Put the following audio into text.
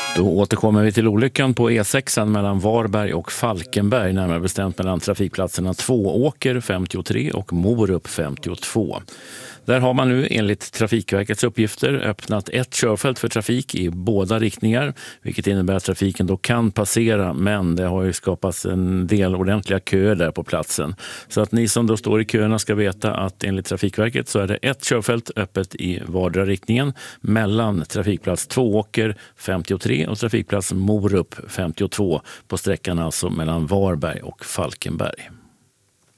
Då återkommer vi till olyckan på E6 mellan Varberg och Falkenberg, närmare bestämt mellan trafikplatserna Tvååker 53 och Morup 52. Där har man nu enligt Trafikverkets uppgifter öppnat ett körfält för trafik i båda riktningar, vilket innebär att trafiken då kan passera, men det har ju skapats en del ordentliga köer där på platsen. Så att ni som då står i köerna ska veta att enligt Trafikverket så är det ett körfält öppet i vardera riktningen mellan trafikplats Tvååker 53 och trafikplats Morup 52 på sträckan alltså mellan Varberg och Falkenberg.